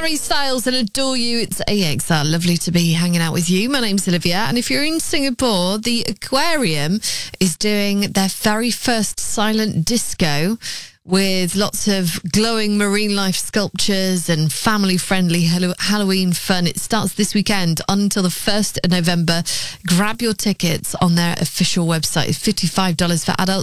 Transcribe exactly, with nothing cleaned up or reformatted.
Harry Styles and Adore You. It's A X R. Lovely to be hanging out with you. My name's Olivia, and if you're in Singapore, the Aquarium is doing their very first silent disco with lots of glowing marine life sculptures and family-friendly Halloween fun. It starts this weekend on until the first of November. Grab your tickets on their official website. It's fifty-five dollars for adults.